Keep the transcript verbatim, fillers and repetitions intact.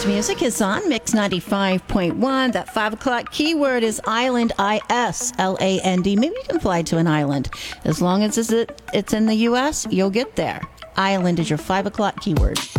Blues music is on Mix ninety-five point one. That five o'clock keyword is island, I S L A N D. Maybe you can fly to an island. As long as it's it's in the U S, you'll get there. Island is your five o'clock keyword.